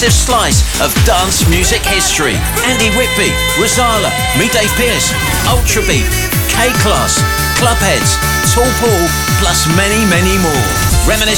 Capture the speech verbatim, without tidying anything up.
massive slice of dance music history. Andy Whitby, Rozalla, Me Dave Pearce, Ultrabeat, K-Class, Clubheads, Tall Paul, plus many, many more. Reminisce